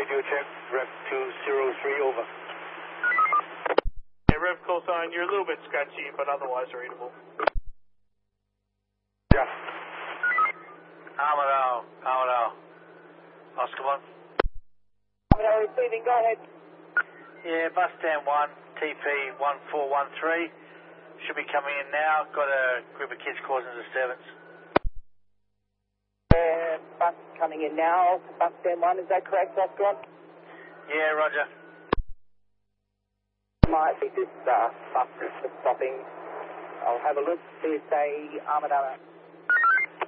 radio check, Rev 203, over. Yeah, Rev call sign, you're a little bit scratchy, but otherwise readable. Yeah. Armadale. Oscar 1. Armadale receiving, go ahead. Yeah, bus stand 1, TP 1413. Should be coming in now. Got a group of kids causing disturbance. Bus coming in now, bus stand 1, is that correct, Oscar 1? Yeah, roger. Might be this bus is stopping. I'll have a look, see if they Armadale.